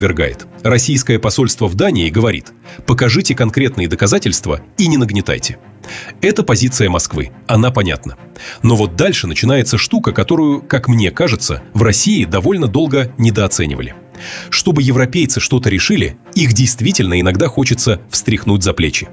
Вергает. Российское посольство в Дании говорит: покажите конкретные доказательства и не нагнетайте. Это позиция Москвы, она понятна. Но вот дальше начинается штука, которую, как мне кажется, в России довольно долго недооценивали. Чтобы европейцы что-то решили, их действительно иногда хочется встряхнуть за плечи.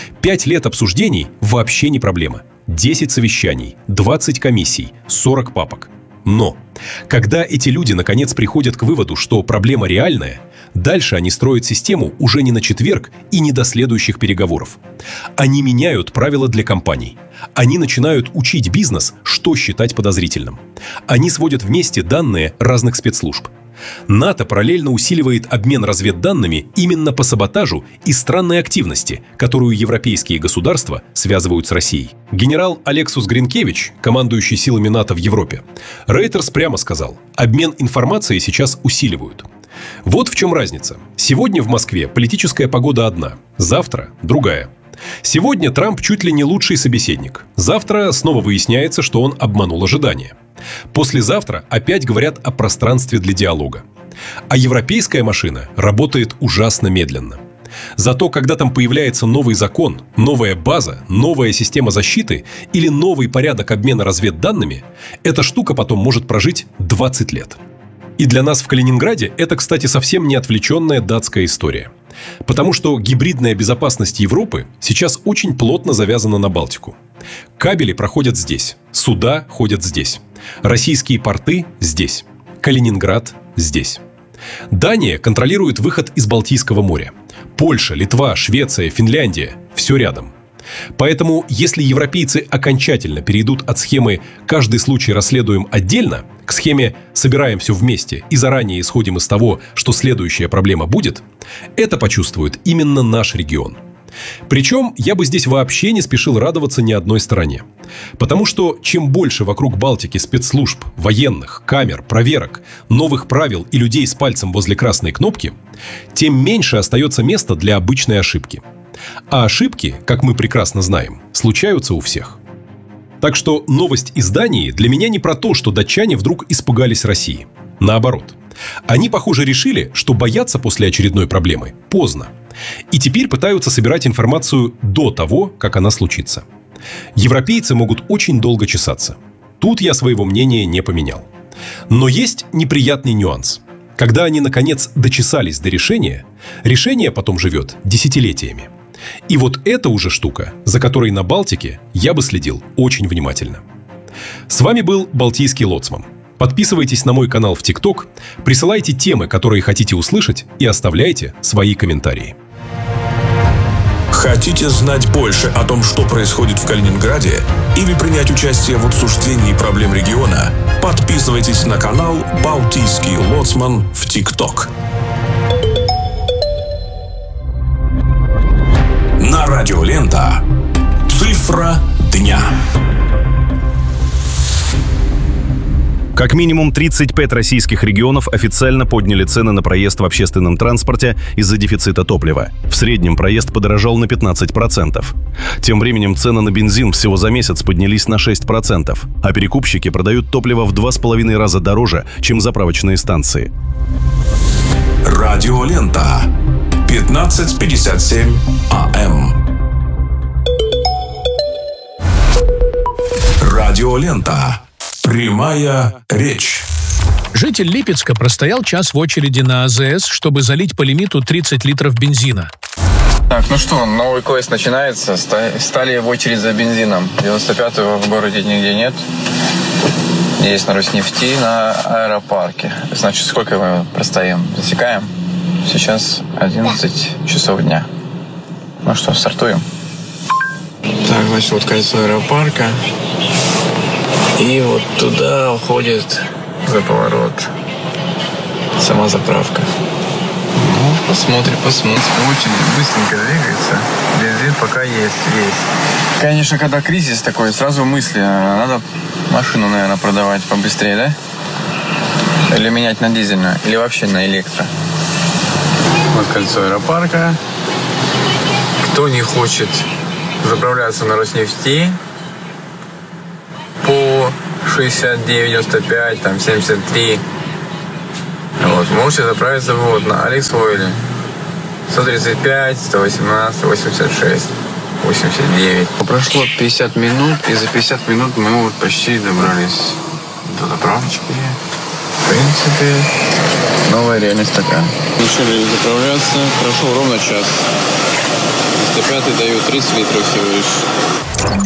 5 лет обсуждений вообще не проблема. 10 совещаний, 20 комиссий, 40 папок. Но когда эти люди наконец приходят к выводу, что проблема реальная, дальше они строят систему уже не на четверг и не до следующих переговоров. Они меняют правила для компаний. Они начинают учить бизнес, что считать подозрительным. Они сводят вместе данные разных спецслужб. НАТО параллельно усиливает обмен разведданными именно по саботажу и странной активности, которую европейские государства связывают с Россией. Генерал Алексус Гринкевич, командующий силами НАТО в Европе, Reuters прямо сказал: обмен информацией сейчас усиливают. Вот в чем разница. Сегодня в Москве политическая погода одна, завтра другая. Сегодня Трамп чуть ли не лучший собеседник. Завтра снова выясняется, что он обманул ожидания. Послезавтра опять говорят о пространстве для диалога. А европейская машина работает ужасно медленно. Зато когда там появляется новый закон, новая база, новая система защиты или новый порядок обмена разведданными, эта штука потом может прожить 20 лет. И для нас в Калининграде это, кстати, совсем не отвлеченная датская история. Потому что гибридная безопасность Европы сейчас очень плотно завязана на Балтику. Кабели проходят здесь, суда ходят здесь, российские порты здесь, Калининград здесь. Дания контролирует выход из Балтийского моря. Польша, Литва, Швеция, Финляндия – все рядом. Поэтому, если европейцы окончательно перейдут от схемы «каждый случай расследуем отдельно» к схеме «собираем все вместе и заранее исходим из того, что следующая проблема будет», это почувствует именно наш регион. Причем я бы здесь вообще не спешил радоваться ни одной стороне. Потому что чем больше вокруг Балтики спецслужб, военных, камер, проверок, новых правил и людей с пальцем возле красной кнопки, тем меньше остается места для обычной ошибки. А ошибки, как мы прекрасно знаем, случаются у всех. Так что новость из Дании для меня не про то, что датчане вдруг испугались России. Наоборот. Они, похоже, решили, что бояться после очередной проблемы поздно. И теперь пытаются собирать информацию до того, как она случится. Европейцы могут очень долго чесаться. Тут я своего мнения не поменял. Но есть неприятный нюанс. Когда они, наконец, дочесались до решения, решение потом живет десятилетиями. И вот это уже штука, за которой на Балтике я бы следил очень внимательно. С вами был Балтийский лоцман. Подписывайтесь на мой канал в ТикТок, присылайте темы, которые хотите услышать, и оставляйте свои комментарии. Хотите знать больше о том, что происходит в Калининграде, или принять участие в обсуждении проблем региона? Подписывайтесь на канал Балтийский лоцман в ТикТок. На Радио Лента. Цифра дня. Как минимум 35 российских регионов официально подняли цены на проезд в общественном транспорте из-за дефицита топлива. В среднем проезд подорожал на 15%. Тем временем цены на бензин всего за месяц поднялись на 6%, а перекупщики продают топливо в 2,5 раза дороже, чем заправочные станции. Радио Лента. 15:57 АМ. Радио Лента. Прямая речь. Житель Липецка простоял час в очереди на АЗС, чтобы залить по лимиту 30 литров бензина. Так, ну что, новый квест начинается. Стали в очередь за бензином. 95-го в городе нигде нет. Есть на Роснефти, на аэропарке. Значит, сколько мы простоим? Засекаем. Сейчас 11 часов дня. Ну что, стартуем. Так, значит, вот кольцо аэропарка. И вот туда уходит за поворот сама заправка. Ну, посмотрим. Очень быстренько двигается. Бензин пока есть. Конечно, когда кризис такой, сразу мысли. Надо машину, наверное, продавать побыстрее, да? Или менять на дизельную, или вообще на электро. Вот кольцо аэропарка. Кто не хочет заправляться на Роснефти по 69,95, там 73. Вот. Вот. Можете заправиться на Алекс Ойле. 135, 118, 86, 89. Прошло 50 минут, и за 50 минут мы вот почти добрались до заправочки. В принципе, новая реальность такая. Решили заправляться. Прошел ровно час. 105 дают 30 литров всего лишь.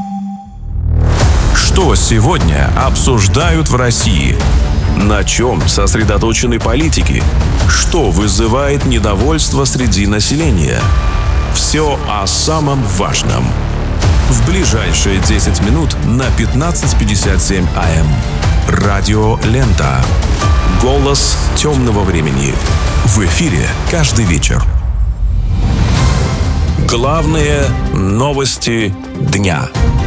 Что сегодня обсуждают в России? На чем сосредоточены политики? Что вызывает недовольство среди населения? Все о самом важном. В ближайшие 10 минут на 15:57 АМ. Радио Лента. Голос темного времени. В эфире каждый вечер. Главные новости дня.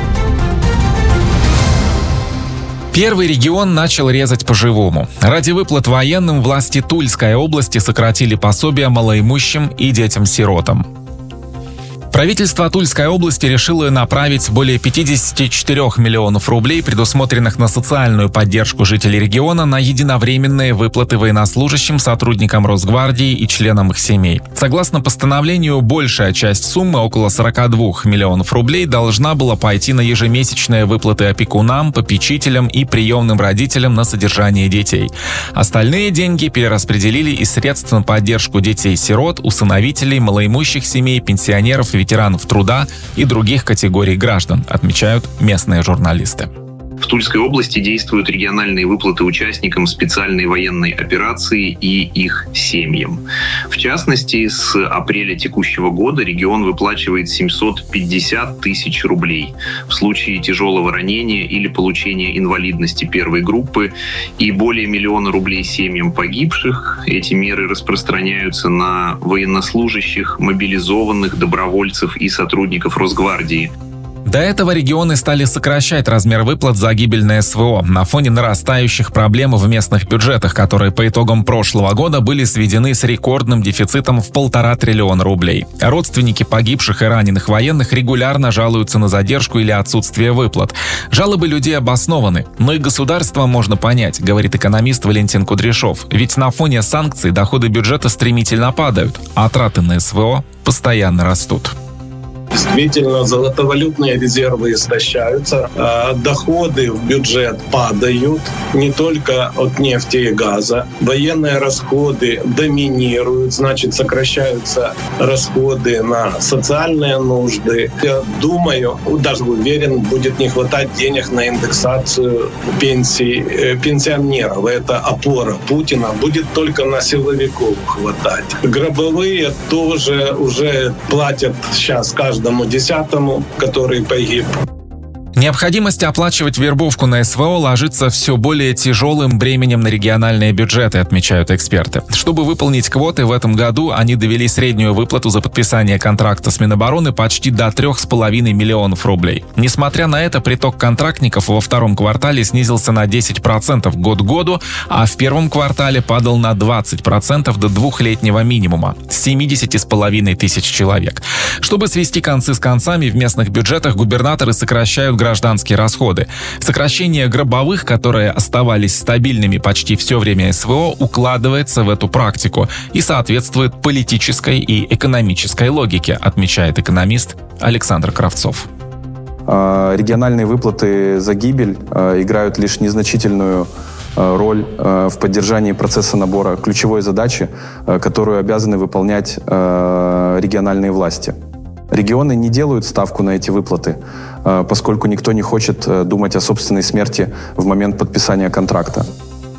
Первый регион начал резать по-живому. Ради выплат военным власти Тульской области сократили пособия малоимущим и детям-сиротам. Правительство Тульской области решило направить более 54 миллионов рублей, предусмотренных на социальную поддержку жителей региона, на единовременные выплаты военнослужащим, сотрудникам Росгвардии и членам их семей. Согласно постановлению, большая часть суммы, около 42 миллионов рублей, должна была пойти на ежемесячные выплаты опекунам, попечителям и приемным родителям на содержание детей. Остальные деньги перераспределили из средств на поддержку детей-сирот, усыновителей, малоимущих семей, пенсионеров, ветеранов труда и других категорий граждан, отмечают местные журналисты. В Тульской области действуют региональные выплаты участникам специальной военной операции и их семьям. В частности, с апреля текущего года регион выплачивает 750 тысяч рублей в случае тяжелого ранения или получения инвалидности первой группы и более 1 миллиона рублей семьям погибших. Эти меры распространяются на военнослужащих, мобилизованных, добровольцев и сотрудников Росгвардии. До этого регионы стали сокращать размер выплат за гибель на СВО на фоне нарастающих проблем в местных бюджетах, которые по итогам прошлого года были сведены с рекордным дефицитом в 1,5 триллиона рублей. Родственники погибших и раненых военных регулярно жалуются на задержку или отсутствие выплат. Жалобы людей обоснованы, но и государство можно понять, говорит экономист Валентин Кудряшов. Ведь на фоне санкций доходы бюджета стремительно падают, а траты на СВО постоянно растут. Действительно, золотовалютные резервы истощаются, доходы в бюджет падают, не только от нефти и газа. Военные расходы доминируют, значит, сокращаются расходы на социальные нужды. Я думаю, даже уверен, будет не хватать денег на индексацию пенсий пенсионеров. Это опора Путина. Будет только на силовиков хватать. Гробовые тоже уже платят сейчас каждому 10-му, который погиб. Необходимость оплачивать вербовку на СВО ложится все более тяжелым бременем на региональные бюджеты, отмечают эксперты. Чтобы выполнить квоты, в этом году они довели среднюю выплату за подписание контракта с Минобороны почти до 3,5 миллионов рублей. Несмотря на это, приток контрактников во втором квартале снизился на 10% год к году, а в первом квартале падал на 20% до двухлетнего минимума – 70,5 тысяч человек. Чтобы свести концы с концами, в местных бюджетах губернаторы сокращают гражданские расходы. Сокращение гробовых, которые оставались стабильными почти все время СВО, укладывается в эту практику и соответствует политической и экономической логике, отмечает экономист Александр Кравцов. Региональные выплаты за гибель играют лишь незначительную роль в поддержании процесса набора ключевой задачи, которую обязаны выполнять региональные власти. Регионы не делают ставку на эти выплаты, поскольку никто не хочет думать о собственной смерти в момент подписания контракта.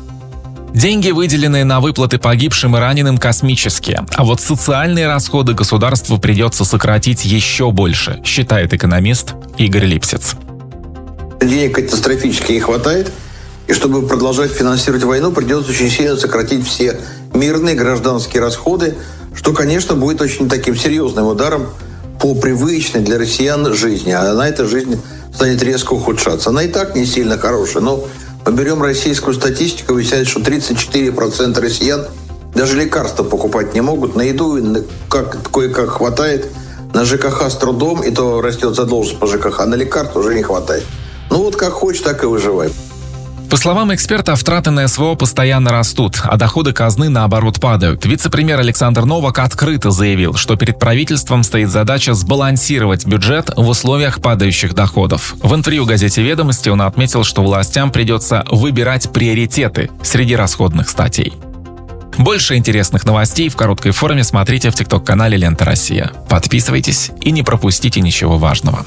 Деньги, выделенные на выплаты погибшим и раненым, космические. А вот социальные расходы государству придется сократить еще больше, считает экономист Игорь Липсиц. Денег катастрофически не хватает, и чтобы продолжать финансировать войну, придется очень сильно сократить все мирные гражданские расходы, что, конечно, будет очень таким серьезным ударом по привычной для россиян жизни, а на эта жизнь станет резко ухудшаться. Она и так не сильно хорошая, но мы берем российскую статистику, выясняется, что 34% россиян даже лекарства покупать не могут, на еду кое-как хватает, на ЖКХ с трудом, и то растет задолженность по ЖКХ, а на лекарства уже не хватает. Ну вот как хочешь, так и выживай. По словам экспертов, траты на СВО постоянно растут, а доходы казны, наоборот, падают. Вице-премьер Александр Новак открыто заявил, что перед правительством стоит задача сбалансировать бюджет в условиях падающих доходов. В интервью газете «Ведомости» он отметил, что властям придется выбирать приоритеты среди расходных статей. Больше интересных новостей в короткой форме смотрите в ТикТок-канале «Лента Россия». Подписывайтесь и не пропустите ничего важного.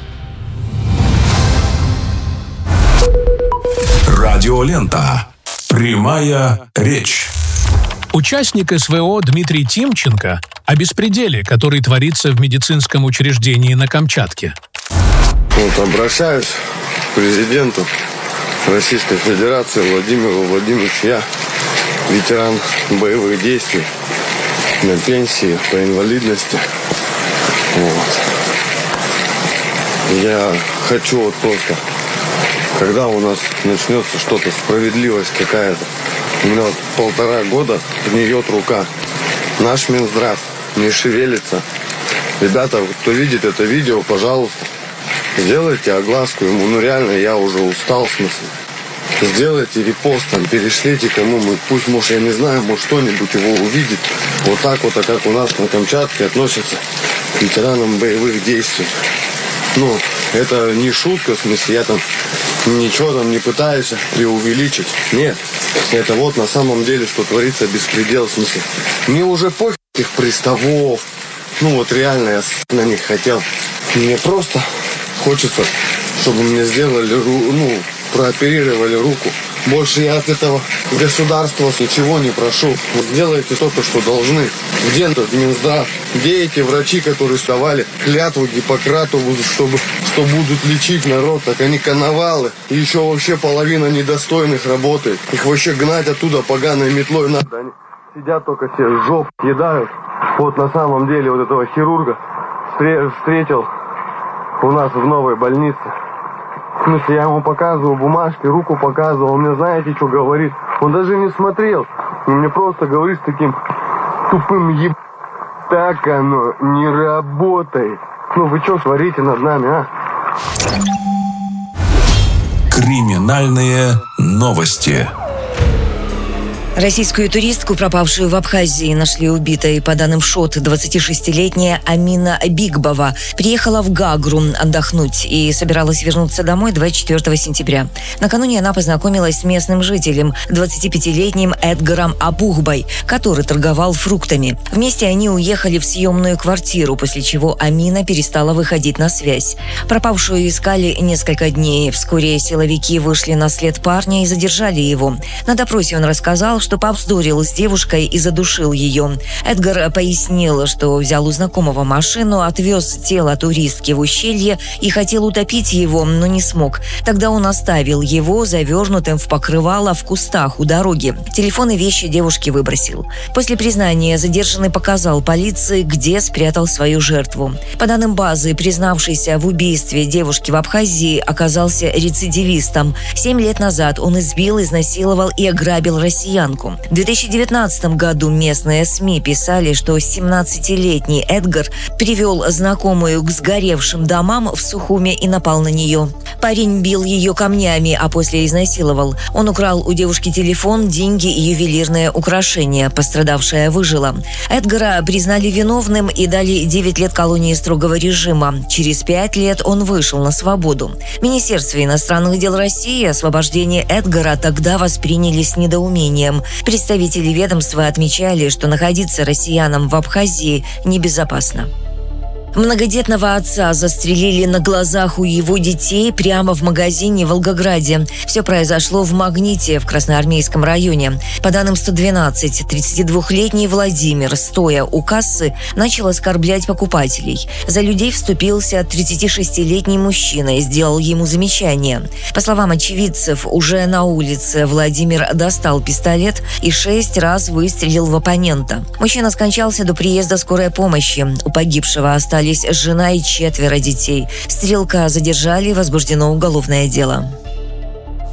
Радиолента. Прямая речь. Участник СВО Дмитрий Тимченко о беспределе, который творится в медицинском учреждении на Камчатке. Обращаюсь к президенту Российской Федерации Владимиру Владимировичу. Я ветеран боевых действий на пенсии по инвалидности. Я хочу просто, когда у нас начнется что-то, справедливость какая-то. У меня 1,5 года гниет рука. Наш Минздрав не шевелится. Ребята, кто видит это видео, пожалуйста, сделайте огласку ему. Реально, я уже устал, в смысле. Сделайте репост, перешлите кому-нибудь. Пусть, может, я не знаю, может, кто-нибудь его увидит. Вот так вот, а как у нас на Камчатке относятся к ветеранам боевых действий. Это не шутка, в смысле, я там ничего там не пытаюсь преувеличить. Нет, это вот на самом деле, что творится беспредел, в смысле. Мне уже пофиг этих приставов. Реально, я на них хотел. Мне просто хочется, чтобы мне сделали, прооперировали руку. Больше я от этого государства ничего не прошу. Сделайте только, что должны. Где этот Минздрав? Где эти врачи, которые давали клятву Гиппократу, что будут лечить народ? Так они коновалы. И еще вообще половина недостойных работает. Их вообще гнать оттуда поганой метлой надо. Они сидят только все жоп едают. Вот на самом деле вот этого хирурга встретил у нас в новой больнице. В смысле, я ему показывал бумажки, руку показывал. Он мне, знаете, что говорит? Он даже не смотрел. Он мне просто говорит с таким тупым так оно не работает. Вы что творите над нами, а? Криминальные новости. Российскую туристку, пропавшую в Абхазии, нашли убитой. По данным ШОТ, 26-летняя Амина Бигбова приехала в Гагру отдохнуть и собиралась вернуться домой 24 сентября. Накануне она познакомилась с местным жителем, 25-летним Эдгаром Абухбой, который торговал фруктами. Вместе они уехали в съемную квартиру, после чего Амина перестала выходить на связь. Пропавшую искали несколько дней. Вскоре силовики вышли на след парня и задержали его. На допросе он рассказал, что повздорил с девушкой и задушил ее. Эдгар пояснил, что взял у знакомого машину, отвез тело туристки в ущелье и хотел утопить его, но не смог. Тогда он оставил его завернутым в покрывало в кустах у дороги. Телефон и вещи девушки выбросил. После признания задержанный показал полиции, где спрятал свою жертву. По данным базы, признавшийся в убийстве девушки в Абхазии оказался рецидивистом. 7 лет назад он избил, изнасиловал и ограбил россиянку. В 2019 году местные СМИ писали, что 17-летний Эдгар привел знакомую к сгоревшим домам в Сухуме и напал на нее. Парень бил ее камнями, а после изнасиловал. Он украл у девушки телефон, деньги и ювелирные украшения. Пострадавшая выжила. Эдгара признали виновным и дали 9 лет колонии строгого режима. Через 5 лет он вышел на свободу. Министерство иностранных дел России освобождение Эдгара тогда восприняли с недоумением. Представители ведомства отмечали, что находиться россиянам в Абхазии небезопасно. Многодетного отца застрелили на глазах у его детей прямо в магазине в Волгограде. Все произошло в Магните в Красноармейском районе. По данным 112, 32-летний Владимир, стоя у кассы, начал оскорблять покупателей. За людей вступился 36-летний мужчина и сделал ему замечание. По словам очевидцев, уже на улице Владимир достал пистолет и 6 раз выстрелил в оппонента. Мужчина скончался до приезда скорой помощи. У погибшего остались жена и 4 детей. Стрелка задержали, возбуждено уголовное дело.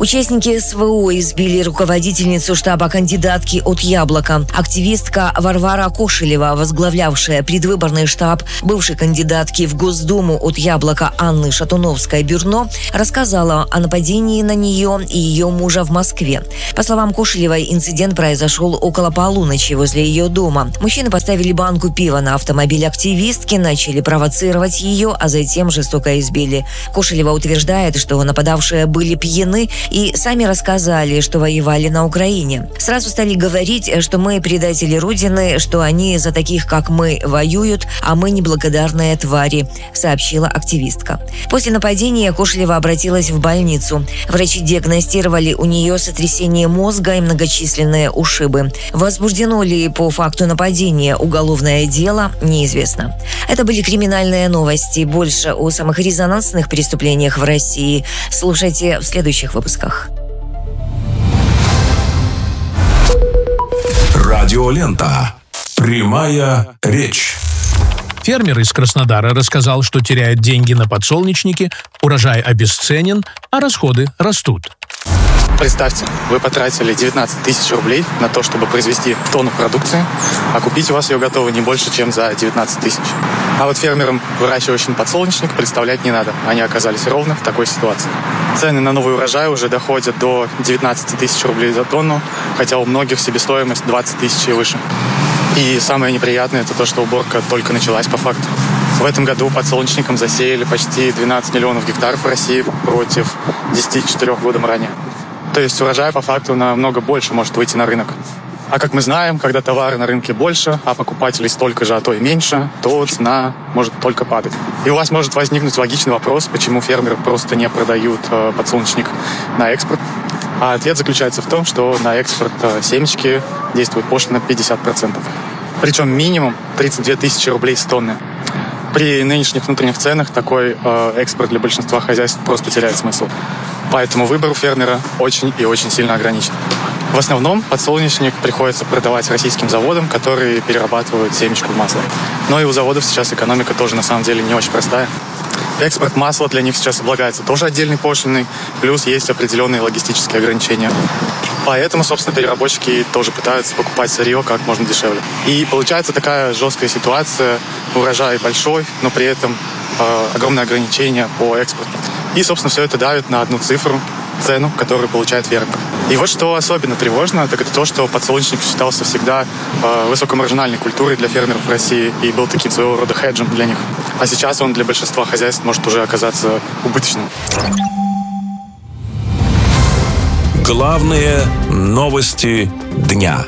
Участники СВО избили руководительницу штаба кандидатки от «Яблока». Активистка Варвара Кошелева, возглавлявшая предвыборный штаб бывшей кандидатки в Госдуму от «Яблока» Анны Шатуновской-Бюрно, рассказала о нападении на нее и ее мужа в Москве. По словам Кошелевой, инцидент произошел около полуночи возле ее дома. Мужчины поставили банку пива на автомобиль активистки, начали провоцировать ее, а затем жестоко избили. Кошелева утверждает, что нападавшие были пьяны и сами рассказали, что воевали на Украине. Сразу стали говорить, что мы предатели Родины, что они за таких, как мы, воюют, а мы неблагодарные твари, сообщила активистка. После нападения Кошелева обратилась в больницу. Врачи диагностировали у нее сотрясение мозга и многочисленные ушибы. Возбуждено ли по факту нападения уголовное дело, неизвестно. Это были криминальные новости. Больше о самых резонансных преступлениях в России слушайте в следующих выпусках. Радиолента. Прямая речь. Фермер из Краснодара рассказал, что теряет деньги на подсолнечники, урожай обесценен, а расходы растут. Представьте, вы потратили 19 тысяч рублей на то, чтобы произвести тонну продукции, а купить у вас ее готово не больше, чем за 19 тысяч. А вот фермерам, выращивающим подсолнечник, представлять не надо. Они оказались ровно в такой ситуации. Цены на новый урожай уже доходят до 19 тысяч рублей за тонну, хотя у многих себестоимость 20 тысяч и выше. И самое неприятное – это то, что уборка только началась по факту. В этом году подсолнечником засеяли почти 12 миллионов гектаров в России против 10-4 годом ранее. То есть урожай по факту намного больше может выйти на рынок. А как мы знаем, когда товара на рынке больше, а покупателей столько же, а то и меньше, то цена может только падать. И у вас может возникнуть логичный вопрос, почему фермеры просто не продают подсолнечник на экспорт. А ответ заключается в том, что на экспорт семечки действует пошлина 50%. Причем минимум 32 тысячи рублей с тонны. При нынешних внутренних ценах такой экспорт для большинства хозяйств просто теряет смысл. Поэтому выбор у фермера очень и очень сильно ограничен. В основном подсолнечник приходится продавать российским заводам, которые перерабатывают семечку в масло. Но и у заводов сейчас экономика тоже на самом деле не очень простая. Экспорт масла для них сейчас облагается тоже отдельной пошлиной, плюс есть определенные логистические ограничения. Поэтому, собственно, переработчики тоже пытаются покупать сырье как можно дешевле. И получается такая жесткая ситуация, урожай большой, но при этом огромное ограничение по экспорту. И, собственно, все это давит на одну цифру, цену, которую получает фермер. И вот что особенно тревожно, так это то, что подсолнечник считался всегда высокомаржинальной культурой для фермеров в России и был таким своего рода хеджем для них. А сейчас он для большинства хозяйств может уже оказаться убыточным. Главные новости дня.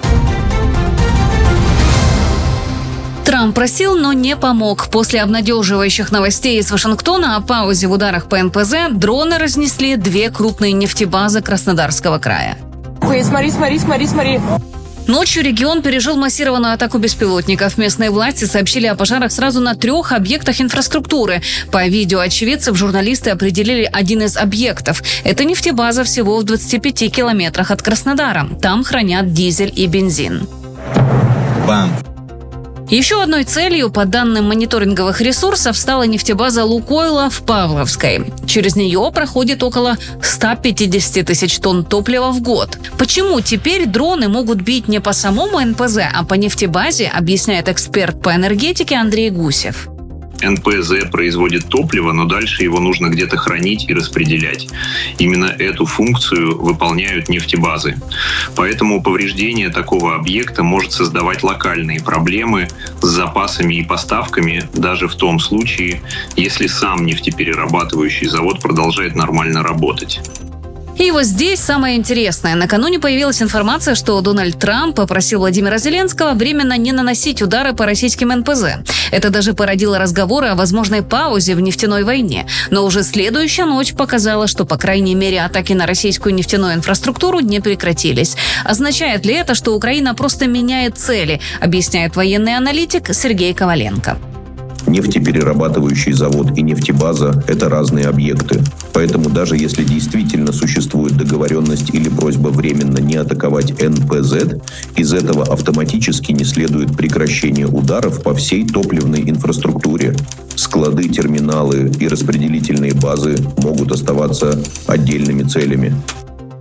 Трамп просил, но не помог. После обнадеживающих новостей из Вашингтона о паузе в ударах по НПЗ дроны разнесли 2 крупные нефтебазы Краснодарского края. Смотри. Ночью регион пережил массированную атаку беспилотников. Местные власти сообщили о пожарах сразу на 3 объектах инфраструктуры. По видео очевидцев журналисты определили один из объектов. Это нефтебаза всего в 25 километрах от Краснодара. Там хранят дизель и бензин. Бам! Еще одной целью, по данным мониторинговых ресурсов, стала нефтебаза «Лукойла» в Павловской. Через нее проходит около 150 тысяч тонн топлива в год. Почему теперь дроны могут бить не по самому НПЗ, а по нефтебазе, объясняет эксперт по энергетике Андрей Гусев. НПЗ производит топливо, но дальше его нужно где-то хранить и распределять. Именно эту функцию выполняют нефтебазы. Поэтому повреждение такого объекта может создавать локальные проблемы с запасами и поставками, даже в том случае, если сам нефтеперерабатывающий завод продолжает нормально работать. И вот здесь самое интересное. Накануне появилась информация, что Дональд Трамп попросил Владимира Зеленского временно не наносить удары по российским НПЗ. Это даже породило разговоры о возможной паузе в нефтяной войне. Но уже следующая ночь показала, что, по крайней мере, атаки на российскую нефтяную инфраструктуру не прекратились. Означает ли это, что Украина просто меняет цели, объясняет военный аналитик Сергей Коваленко. Нефтеперерабатывающий завод и нефтебаза – это разные объекты. Поэтому даже если действительно существует договоренность или просьба временно не атаковать НПЗ, из этого автоматически не следует прекращение ударов по всей топливной инфраструктуре. Склады, терминалы и распределительные базы могут оставаться отдельными целями.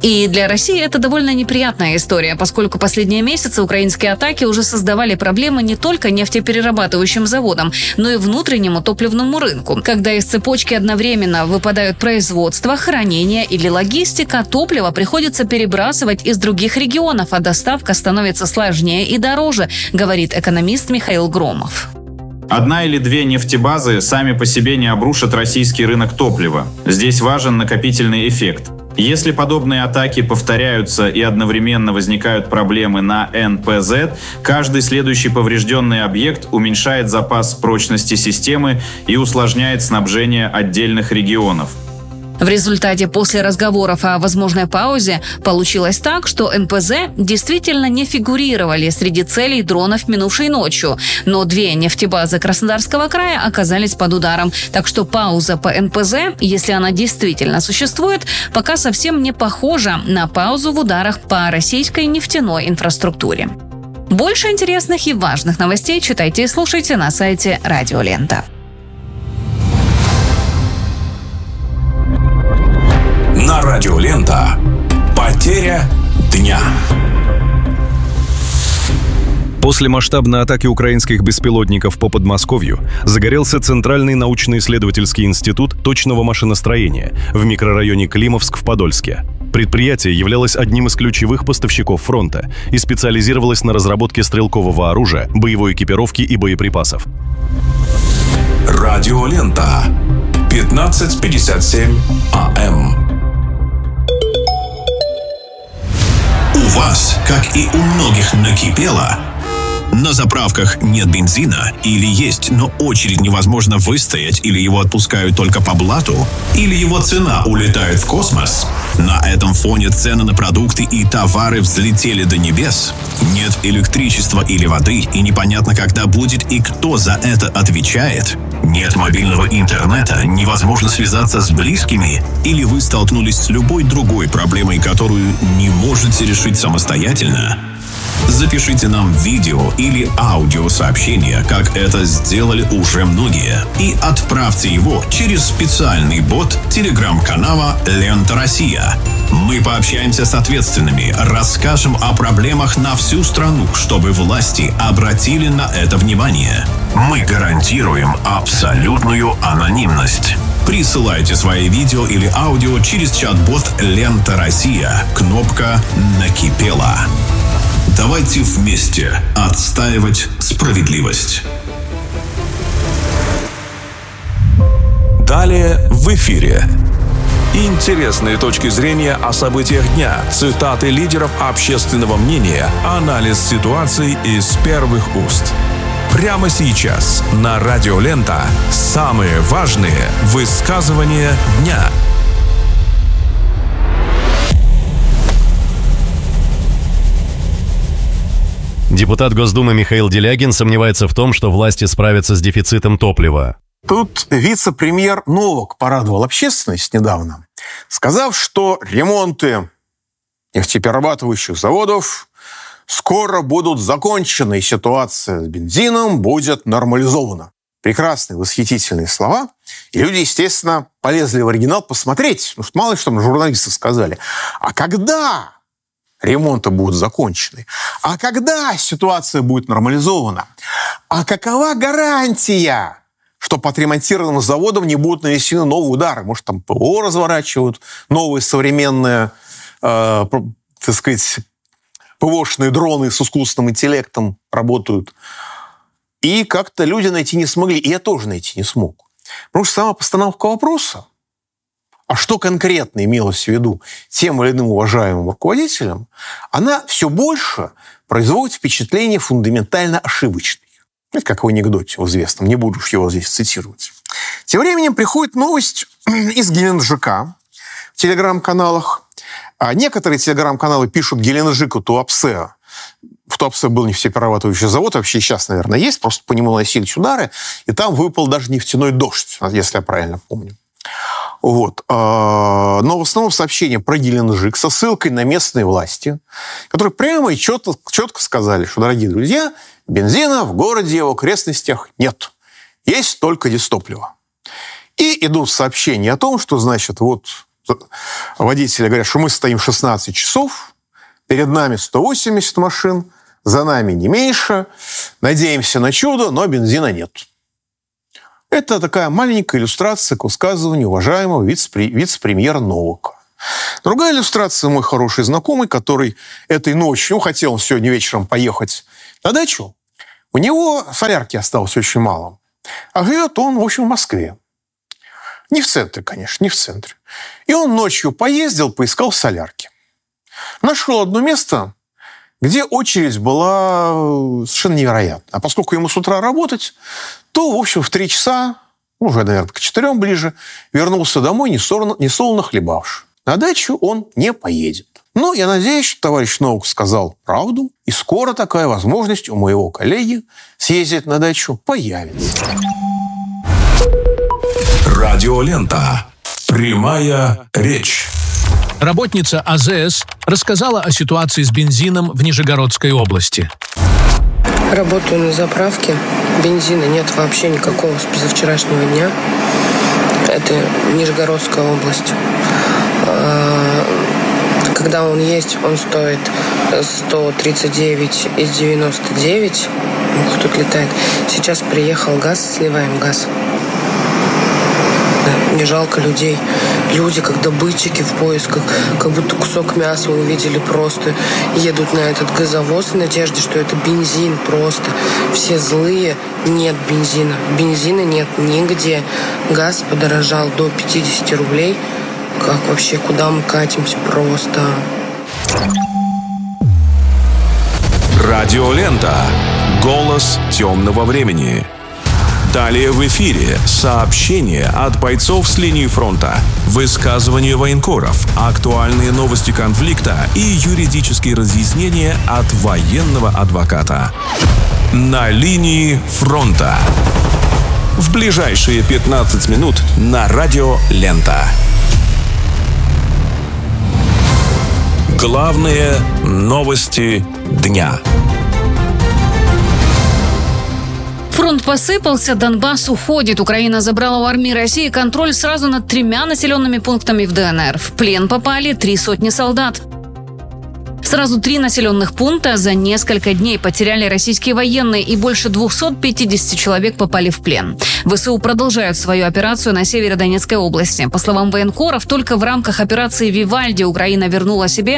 И для России это довольно неприятная история, поскольку последние месяцы украинские атаки уже создавали проблемы не только нефтеперерабатывающим заводам, но и внутреннему топливному рынку. Когда из цепочки одновременно выпадают производство, хранение или логистика, топливо приходится перебрасывать из других регионов, а доставка становится сложнее и дороже, говорит экономист Михаил Громов. Одна или две нефтебазы сами по себе не обрушат российский рынок топлива. Здесь важен накопительный эффект. Если подобные атаки повторяются и одновременно возникают проблемы на НПЗ, каждый следующий поврежденный объект уменьшает запас прочности системы и усложняет снабжение отдельных регионов. В результате, после разговоров о возможной паузе, получилось так, что НПЗ действительно не фигурировали среди целей дронов минувшей ночью. Но две нефтебазы Краснодарского края оказались под ударом. Так что пауза по НПЗ, если она действительно существует, пока совсем не похожа на паузу в ударах по российской нефтяной инфраструктуре. Больше интересных и важных новостей читайте и слушайте на сайте Радио Лента. На Радио Лента. Потеря дня. После масштабной атаки украинских беспилотников по Подмосковью загорелся Центральный научно-исследовательский институт точного машиностроения в микрорайоне Климовск в Подольске. Предприятие являлось одним из ключевых поставщиков фронта и специализировалось на разработке стрелкового оружия, боевой экипировки и боеприпасов. Радио Лента. 15:57 АМ. У вас, как и у многих, накипело? На заправках нет бензина или есть, но очередь невозможно выстоять, или его отпускают только по блату, или его цена улетает в космос. На этом фоне цены на продукты и товары взлетели до небес. Нет электричества или воды, и непонятно, когда будет и кто за это отвечает. Нет мобильного интернета, невозможно связаться с близкими, или вы столкнулись с любой другой проблемой, которую не можете решить самостоятельно. Запишите нам видео или аудиосообщение, как это сделали уже многие, и отправьте его через специальный бот телеграм-канала «Лента Россия». Мы пообщаемся с ответственными, расскажем о проблемах на всю страну, чтобы власти обратили на это внимание. Мы гарантируем абсолютную анонимность. Присылайте свои видео или аудио через чат-бот «Лента Россия». Кнопка «Накипело». Давайте вместе отстаивать справедливость. Далее в эфире. Интересные точки зрения о событиях дня, цитаты лидеров общественного мнения, анализ ситуации из первых уст. Прямо сейчас на Радио Лента самые важные высказывания дня. Депутат Госдумы Михаил Делягин сомневается в том, что власти справятся с дефицитом топлива. Тут вице-премьер Новак порадовал общественность недавно, сказав, что ремонты нефтеперерабатывающих заводов скоро будут закончены, и ситуация с бензином будет нормализована. Прекрасные, восхитительные слова. И люди, естественно, полезли в оригинал посмотреть, потому что мало ли что там журналисты сказали. А когда ремонты будут закончены? А когда ситуация будет нормализована? А какова гарантия, что по отремонтированным заводам не будут нанесены новые удары? Может, там ПВО разворачивают, новые современные, так сказать, ПВОшные дроны с искусственным интеллектом работают. И как-то люди найти не смогли. И я тоже найти не смог. Потому что сама постановка вопроса, а что конкретно имелось в виду тем или иным уважаемым руководителям, она все больше производит впечатление фундаментально ошибочной. Как в анекдоте в известном, не буду его здесь цитировать. Тем временем приходит новость из Геленджика в телеграм-каналах. Некоторые телеграм-каналы пишут Геленджик у Туапсе. В Туапсе был нефтеперерабатывающий завод, вообще сейчас, наверное, есть, просто по нему наносились удары, и там выпал даже нефтяной дождь, если я правильно помню. Вот. Но в основном сообщение про Геленджик со ссылкой на местные власти, которые прямо и четко сказали, что, дорогие друзья, бензина в городе и в окрестностях нет. Есть только дистопливо. И идут сообщения о том, что, значит, вот водители говорят, что мы стоим 16 часов, перед нами 180 машин, за нами не меньше, надеемся на чудо, но бензина нет. Это такая маленькая иллюстрация к высказыванию уважаемого вице-премьера Новака. Другая иллюстрация, мой хороший знакомый, который этой ночью хотел сегодня вечером поехать на дачу, у него солярки осталось очень мало. А живет он, в общем, в Москве. Не в центре, конечно, не в центре. И он ночью поездил, поискал солярки. Нашел одно место, где очередь была совершенно невероятна. А поскольку ему с утра работать, то, в общем, в 3 часа, уже, наверное, к 4 ближе, вернулся домой, несолоно хлебавши. На дачу он не поедет. Но я надеюсь, что товарищ Новак сказал правду, и скоро такая возможность у моего коллеги съездить на дачу появится. Радиолента. Прямая речь. Работница АЗС рассказала о ситуации с бензином в Нижегородской области. Работаю на заправке. Бензина нет вообще никакого с позавчерашнего дня. Это Нижегородская область. Когда он есть, он стоит 139,99. Ух, тут летает. Сейчас приехал газ, сливаем газ. Не жалко людей. Люди, как добытчики в поисках, как будто кусок мяса увидели, просто едут на этот газовоз в надежде, что это бензин просто. Все злые. Нет бензина. Бензина нет нигде. Газ подорожал до 50 рублей. Как вообще, куда мы катимся просто? Радиолента. Голос темного времени. Далее в эфире сообщения от бойцов с линии фронта, высказывания военкоров, актуальные новости конфликта и юридические разъяснения от военного адвоката. На линии фронта. В ближайшие 15 минут на Радио Лента. Главные новости дня. Фронт посыпался, Донбасс уходит. Украина забрала у армии России контроль сразу над 3 населенными пунктами в ДНР. В плен попали 300 солдат. Сразу 3 населенных пункта за несколько дней потеряли российские военные, и больше 250 человек попали в плен. ВСУ продолжают свою операцию на севере Донецкой области. По словам военкоров, только в рамках операции «Вивальди» Украина вернула себе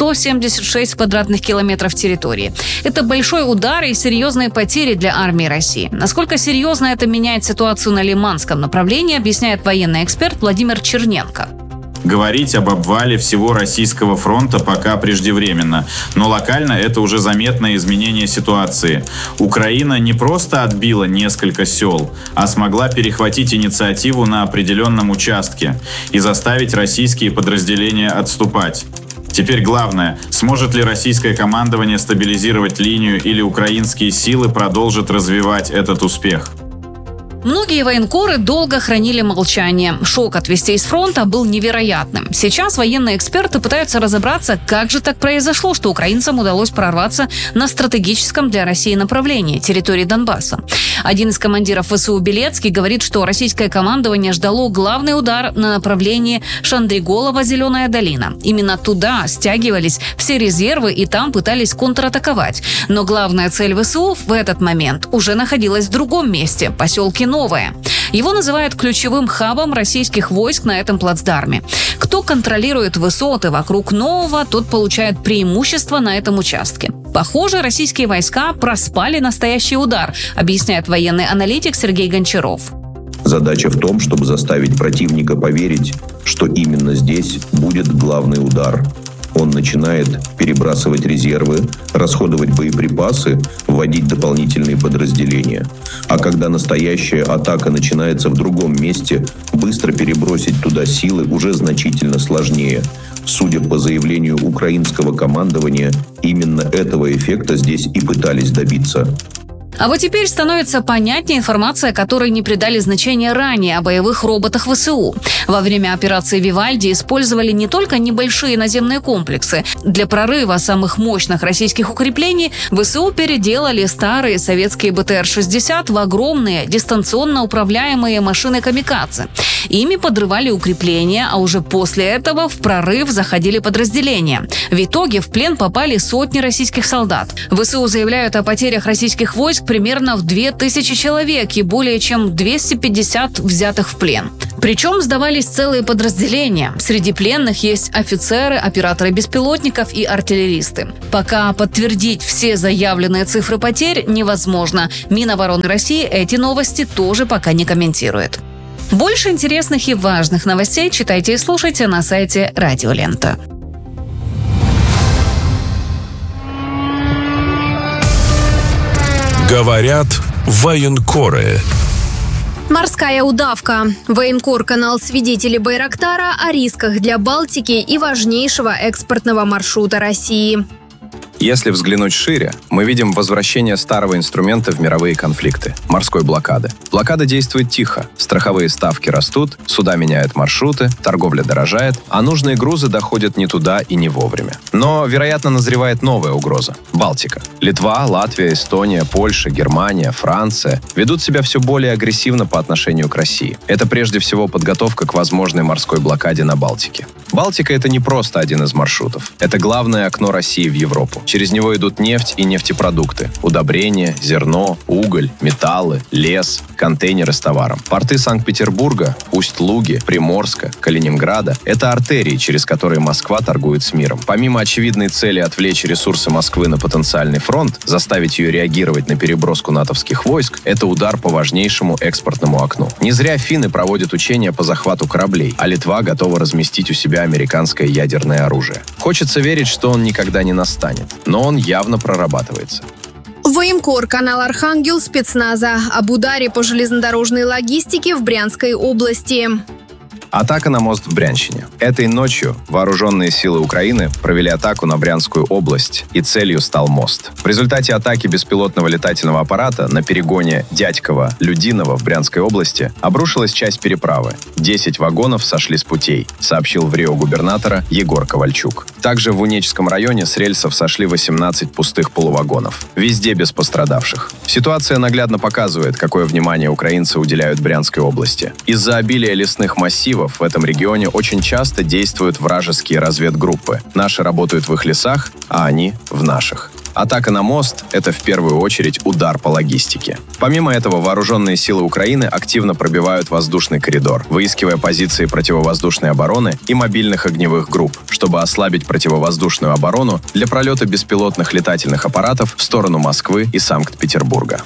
176 квадратных километров территории. Это большой удар и серьезные потери для армии России. Насколько серьезно это меняет ситуацию на Лиманском направлении, объясняет военный эксперт Владимир Черненко. Говорить об обвале всего российского фронта пока преждевременно, но локально это уже заметное изменение ситуации. Украина не просто отбила несколько сел, а смогла перехватить инициативу на определенном участке и заставить российские подразделения отступать. Теперь главное, сможет ли российское командование стабилизировать линию или украинские силы продолжат развивать этот успех. Многие военкоры долго хранили молчание. Шок от вестей с фронта был невероятным. Сейчас военные эксперты пытаются разобраться, как же так произошло, что украинцам удалось прорваться на стратегическом для России направлении – территории Донбасса. Один из командиров ВСУ Белецкий говорит, что российское командование ждало главный удар на направлении Шандриголова-Зеленая долина. Именно туда стягивались все резервы и там пытались контратаковать. Но главная цель ВСУ в этот момент уже находилась в другом месте – поселке Новое. Его называют ключевым хабом российских войск на этом плацдарме. Кто контролирует высоты вокруг Нового, тот получает преимущество на этом участке. Похоже, российские войска проспали настоящий удар, объясняет военный аналитик Сергей Гончаров. Задача в том, чтобы заставить противника поверить, что именно здесь будет главный удар. Он начинает перебрасывать резервы, расходовать боеприпасы, вводить дополнительные подразделения. А когда настоящая атака начинается в другом месте, быстро перебросить туда силы уже значительно сложнее. Судя по заявлению украинского командования, именно этого эффекта здесь и пытались добиться. А вот теперь становится понятнее информация, которой не придали значения ранее о боевых роботах ВСУ. Во время операции «Вивальди» использовали не только небольшие наземные комплексы. Для прорыва самых мощных российских укреплений ВСУ переделали старые советские БТР-60 в огромные дистанционно управляемые машины «Камикадзе». Ими подрывали укрепления, а уже после этого в прорыв заходили подразделения. В итоге в плен попали сотни российских солдат. ВСУ заявляют о потерях российских войск примерно в 2000 человек и более чем 250 взятых в плен. Причем сдавались целые подразделения. Среди пленных есть офицеры, операторы беспилотников и артиллеристы. Пока подтвердить все заявленные цифры потерь невозможно. Минобороны России эти новости тоже пока не комментирует. Больше интересных и важных новостей читайте и слушайте на сайте Радио Лента. Говорят военкоры. Морская удавка. Военкор-канал «Свидетели Байрактара» о рисках для Балтики и важнейшего экспортного маршрута России. Если взглянуть шире, мы видим возвращение старого инструмента в мировые конфликты – морской блокады. Блокада действует тихо, страховые ставки растут, суда меняют маршруты, торговля дорожает, а нужные грузы доходят не туда и не вовремя. Но, вероятно, назревает новая угроза – Балтика. Литва, Латвия, Эстония, Польша, Германия, Франция ведут себя все более агрессивно по отношению к России. Это прежде всего подготовка к возможной морской блокаде на Балтике. Балтика – это не просто один из маршрутов. Это главное окно России в Европу. Через него идут нефть и нефтепродукты, удобрения, зерно, уголь, металлы, лес, контейнеры с товаром. Порты Санкт-Петербурга, Усть-Луги, Приморска, Калининграда – это артерии, через которые Москва торгует с миром. Помимо очевидной цели отвлечь ресурсы Москвы на потенциальный фронт, заставить ее реагировать на переброску натовских войск – это удар по важнейшему экспортному окну. Не зря финны проводят учения по захвату кораблей, а Литва готова разместить у себя американское ядерное оружие. Хочется верить, что он никогда не настанет, но он явно прорабатывается. Военкор, канал «Архангел» спецназа об ударе по железнодорожной логистике в Брянской области. Атака на мост в Брянщине. Этой ночью вооруженные силы Украины провели атаку на Брянскую область, и целью стал мост. В результате атаки беспилотного летательного аппарата на перегоне Дядьково-Людиново в Брянской области обрушилась часть переправы. 10 вагонов сошли с путей, сообщил в РИО губернатора Егор Ковальчук. Также в Унечском районе с рельсов сошли 18 пустых полувагонов. Везде без пострадавших. Ситуация наглядно показывает, какое внимание украинцы уделяют Брянской области. Из-за обилия лесных массивов в этом регионе очень часто действуют вражеские разведгруппы. Наши работают в их лесах, а они в наших. Атака на мост – это в первую очередь удар по логистике. Помимо этого, вооруженные силы Украины активно пробивают воздушный коридор, выискивая позиции противовоздушной обороны и мобильных огневых групп, чтобы ослабить противовоздушную оборону для пролета беспилотных летательных аппаратов в сторону Москвы и Санкт-Петербурга.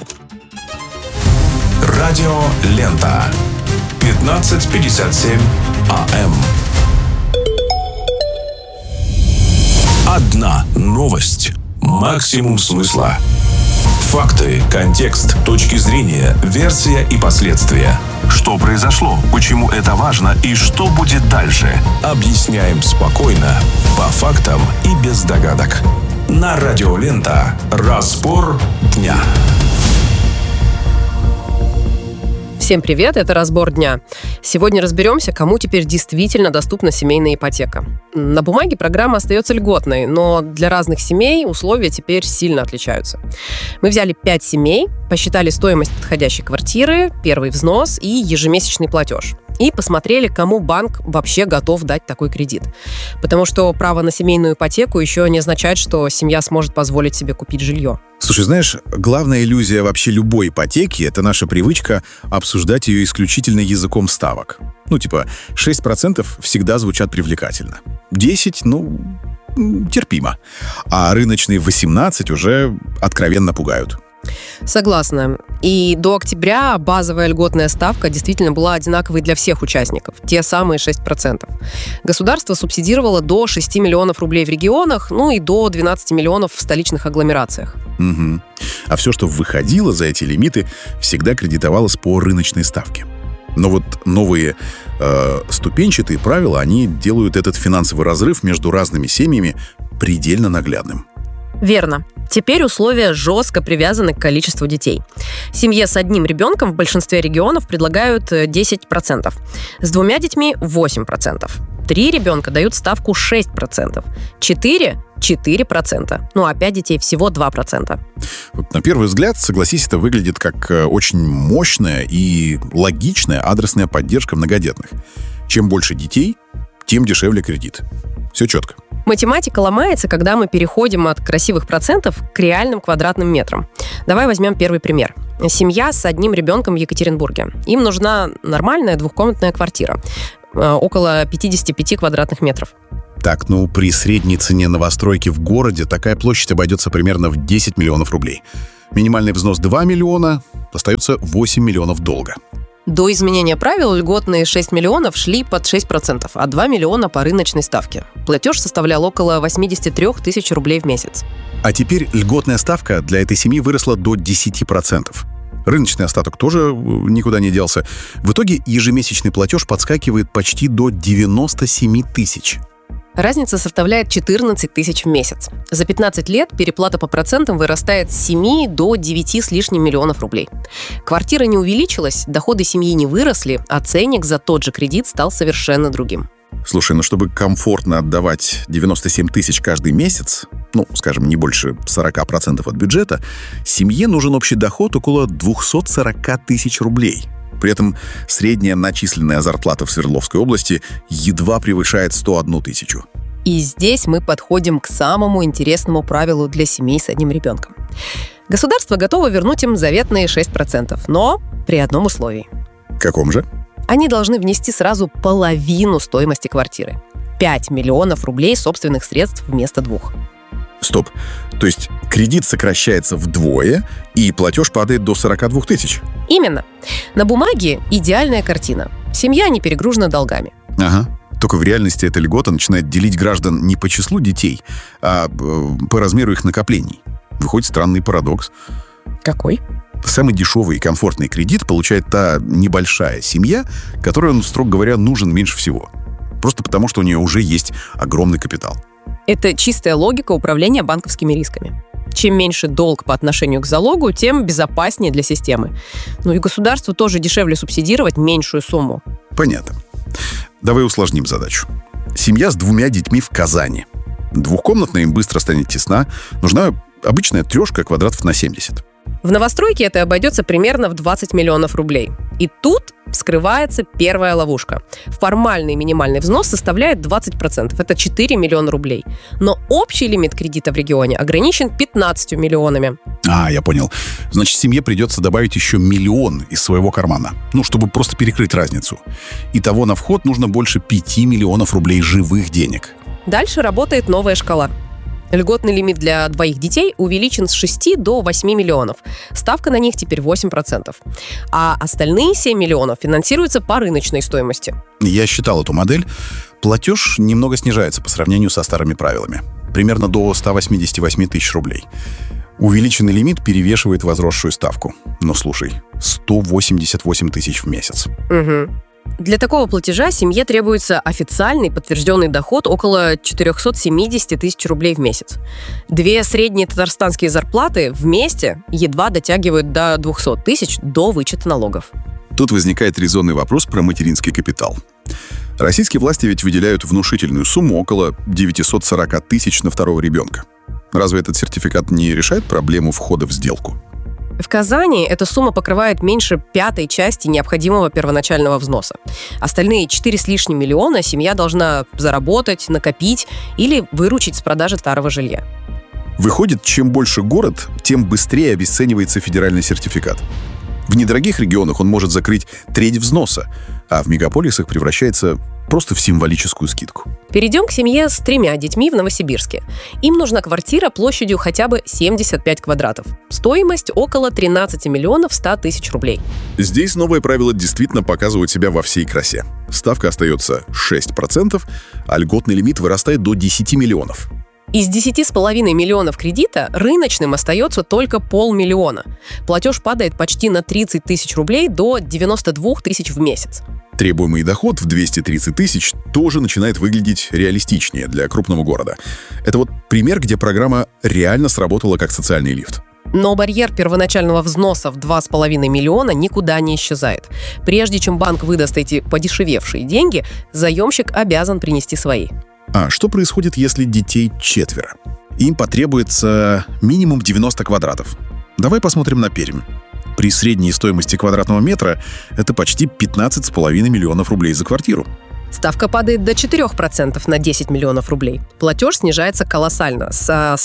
Радио Лента. 15:57 АМ. Одна новость. Максимум смысла. Факты, контекст, точки зрения, версия и последствия. Что произошло, почему это важно и что будет дальше. Объясняем спокойно, по фактам и без догадок. На Радио Лента. Разбор дня. Всем привет, это «Разбор дня». Сегодня разберемся, кому теперь действительно доступна семейная ипотека. На бумаге программа остается льготной, но для разных семей условия теперь сильно отличаются. Мы взяли 5 семей, посчитали стоимость подходящей квартиры, первый взнос и ежемесячный платеж. И посмотрели, кому банк вообще готов дать такой кредит. Потому что право на семейную ипотеку еще не означает, что семья сможет позволить себе купить жилье. Слушай, знаешь, главная иллюзия вообще любой ипотеки – это наша привычка обсуждать ее исключительно языком ставок. 6% всегда звучат привлекательно. 10% терпимо. А рыночные 18% уже откровенно пугают. Согласна. И до октября базовая льготная ставка действительно была одинаковой для всех участников. Те самые 6%. Государство субсидировало до 6 миллионов рублей в регионах, и до 12 миллионов в столичных агломерациях. Угу. А все, что выходило за эти лимиты, всегда кредитовалось по рыночной ставке. Но вот новые ступенчатые правила, они делают этот финансовый разрыв между разными семьями предельно наглядным. Верно. Теперь условия жестко привязаны к количеству детей. Семье с одним ребенком в большинстве регионов предлагают 10%. С 2 детьми – 8%. 3 ребенка дают ставку 6%. 4 – 4%. Ну а 5 детей всего 2%. Вот на первый взгляд, согласись, это выглядит как очень мощная и логичная адресная поддержка многодетных. Чем больше детей, тем дешевле кредит. Все четко. Математика ломается, когда мы переходим от красивых процентов к реальным квадратным метрам. Давай возьмем первый пример. Семья с одним ребенком в Екатеринбурге. Им нужна нормальная двухкомнатная квартира. Около 55 квадратных метров. Так, при средней цене новостройки в городе такая площадь обойдется примерно в 10 миллионов рублей. Минимальный взнос 2 миллиона, остается 8 миллионов долга. До изменения правил льготные 6 миллионов шли под 6%, а 2 миллиона по рыночной ставке. Платеж составлял около 83 тысяч рублей в месяц. А теперь льготная ставка для этой семьи выросла до 10%. Рыночный остаток тоже никуда не делся. В итоге ежемесячный платеж подскакивает почти до 97 тысяч. Разница составляет 14 тысяч в месяц. За 15 лет переплата по процентам вырастает с 7 до 9 с лишним миллионов рублей. Квартира не увеличилась, доходы семьи не выросли, а ценник за тот же кредит стал совершенно другим. Слушай, чтобы комфортно отдавать 97 тысяч каждый месяц, скажем, не больше 40% от бюджета, семье нужен общий доход около 240 тысяч рублей. При этом средняя начисленная зарплата в Свердловской области едва превышает 101 тысячу. И здесь мы подходим к самому интересному правилу для семей с одним ребенком. Государство готово вернуть им заветные 6%, но при одном условии. Каком же? Они должны внести сразу половину стоимости квартиры. 5 миллионов рублей собственных средств вместо 2. Стоп. То есть кредит сокращается вдвое, и платеж падает до 42 тысяч? Именно. На бумаге идеальная картина. Семья не перегружена долгами. Ага. Только в реальности эта льгота начинает делить граждан не по числу детей, а по размеру их накоплений. Выходит странный парадокс. Какой? Самый дешевый и комфортный кредит получает та небольшая семья, которой он, строго говоря, нужен меньше всего. Просто потому, что у нее уже есть огромный капитал. Это чистая логика управления банковскими рисками. Чем меньше долг по отношению к залогу, тем безопаснее для системы. И государству тоже дешевле субсидировать меньшую сумму. Понятно. Давай усложним задачу. Семья с 2 детьми в Казани. Двухкомнатная им быстро станет тесна. Нужна обычная трешка квадратов на 70. В новостройке это обойдется примерно в 20 миллионов рублей. И тут скрывается первая ловушка. Формальный минимальный взнос составляет 20%. Это 4 миллиона рублей. Но общий лимит кредита в регионе ограничен 15 миллионами. Я понял. Значит, семье придется добавить еще 1 миллион из своего кармана. Чтобы просто перекрыть разницу. Итого на вход нужно больше 5 миллионов рублей живых денег. Дальше работает новая шкала. Льготный лимит для 2 детей увеличен с 6 до 8 миллионов. Ставка на них теперь 8%. А остальные 7 миллионов финансируются по рыночной стоимости. Я считал эту модель. Платеж немного снижается по сравнению со старыми правилами. Примерно до 188 тысяч рублей. Увеличенный лимит перевешивает возросшую ставку. Но слушай, 188 тысяч в месяц. Угу. Для такого платежа семье требуется официальный подтвержденный доход около 470 тысяч рублей в месяц. 2 средние татарстанские зарплаты вместе едва дотягивают до 200 тысяч до вычета налогов. Тут возникает резонный вопрос про материнский капитал. Российские власти ведь выделяют внушительную сумму около 940 тысяч на второго ребенка. Разве этот сертификат не решает проблему входа в сделку? В Казани эта сумма покрывает меньше 1/5 части необходимого первоначального взноса. Остальные 4 с лишним миллиона семья должна заработать, накопить или выручить с продажи старого жилья. Выходит, чем больше город, тем быстрее обесценивается федеральный сертификат. В недорогих регионах он может закрыть треть взноса, а в мегаполисах превращается просто в символическую скидку. Перейдем к семье с 3 детьми в Новосибирске. Им нужна квартира площадью хотя бы 75 квадратов. Стоимость около 13 миллионов 100 тысяч рублей. Здесь новые правила действительно показывают себя во всей красе. Ставка остается 6%, а льготный лимит вырастает до 10 миллионов. Из 10,5 миллионов кредита рыночным остается только 500 000. Платеж падает почти на 30 тысяч рублей до 92 тысяч в месяц. Требуемый доход в 230 тысяч тоже начинает выглядеть реалистичнее для крупного города. Это вот пример, где программа реально сработала как социальный лифт. Но барьер первоначального взноса в 2,5 миллиона никуда не исчезает. Прежде чем банк выдаст эти подешевевшие деньги, заемщик обязан принести свои. А что происходит, если детей 4? Им потребуется минимум 90 квадратов. Давай посмотрим на Пермь. При средней стоимости квадратного метра это почти 15,5 миллионов рублей за квартиру. Ставка падает до 4% на 10 миллионов рублей. Платеж снижается колоссально, со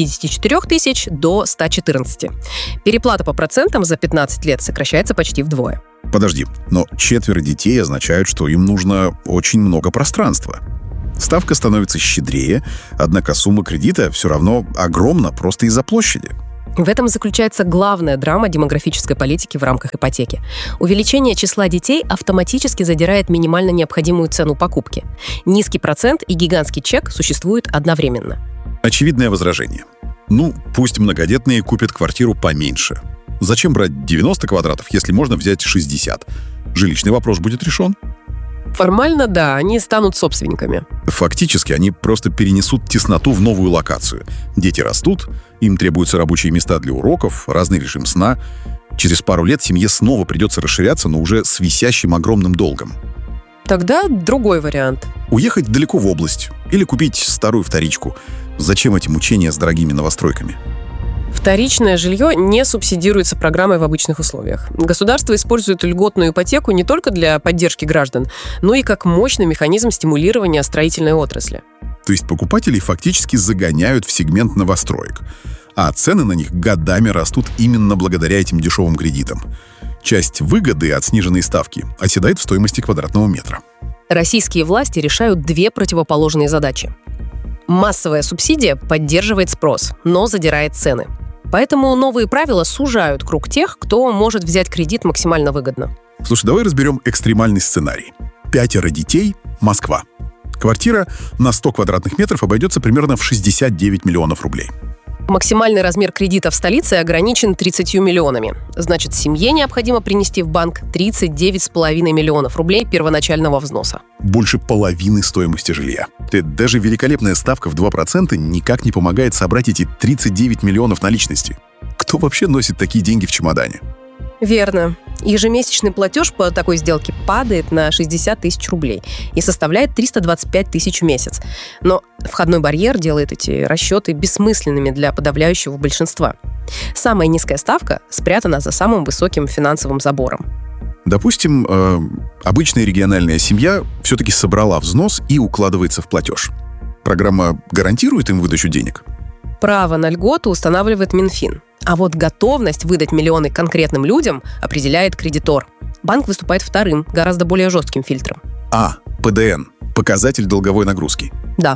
154 тысяч до 114. Переплата по процентам за 15 лет сокращается почти вдвое. Подожди, но 4 детей означают, что им нужно очень много пространства. Ставка становится щедрее, однако сумма кредита все равно огромна просто из-за площади. В этом заключается главная драма демографической политики в рамках ипотеки. Увеличение числа детей автоматически задирает минимально необходимую цену покупки. Низкий процент и гигантский чек существуют одновременно. Очевидное возражение. Пусть многодетные купят квартиру поменьше. Зачем брать 90 квадратов, если можно взять 60? Жилищный вопрос будет решен. Формально, да, они станут собственниками. Фактически, они просто перенесут тесноту в новую локацию. Дети растут, им требуются рабочие места для уроков, разный режим сна. Через пару лет семье снова придется расширяться, но уже с висящим огромным долгом. Тогда другой вариант. Уехать далеко в область или купить старую вторичку. Зачем эти мучения с дорогими новостройками? Вторичное жилье не субсидируется программой в обычных условиях. Государство использует льготную ипотеку не только для поддержки граждан, но и как мощный механизм стимулирования строительной отрасли. То есть покупателей фактически загоняют в сегмент новостроек, а цены на них годами растут именно благодаря этим дешевым кредитам. Часть выгоды от сниженной ставки оседает в стоимости квадратного метра. Российские власти решают две противоположные задачи. Массовая субсидия поддерживает спрос, но задирает цены. Поэтому новые правила сужают круг тех, кто может взять кредит максимально выгодно. Слушай, давай разберем экстремальный сценарий. 5 детей, Москва. Квартира на 100 квадратных метров обойдется примерно в 69 миллионов рублей. Максимальный размер кредита в столице ограничен 30 миллионами. Значит, семье необходимо принести в банк 39,5 миллионов рублей первоначального взноса. Больше половины стоимости жилья. Даже великолепная ставка в 2% никак не помогает собрать эти 39 миллионов наличности. Кто вообще носит такие деньги в чемодане? Верно. Ежемесячный платеж по такой сделке падает на 60 тысяч рублей и составляет 325 тысяч в месяц. Но входной барьер делает эти расчеты бессмысленными для подавляющего большинства. Самая низкая ставка спрятана за самым высоким финансовым забором. Допустим, обычная региональная семья все-таки собрала взнос и укладывается в платеж. Программа гарантирует им выдачу денег? Право на льготу устанавливает Минфин. А вот готовность выдать миллионы конкретным людям определяет кредитор. Банк выступает вторым, гораздо более жестким фильтром. ПДН – показатель долговой нагрузки. Да.